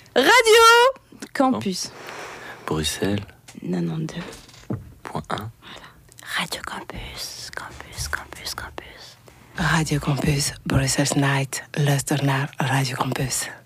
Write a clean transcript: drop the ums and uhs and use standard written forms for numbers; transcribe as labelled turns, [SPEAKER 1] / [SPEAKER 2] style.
[SPEAKER 1] Radio Campus.
[SPEAKER 2] Bruxelles.
[SPEAKER 1] 92.1.
[SPEAKER 2] Voilà.
[SPEAKER 1] Radio Campus.
[SPEAKER 3] Radio Campus, Brussels Night, luister naar Radio Campus.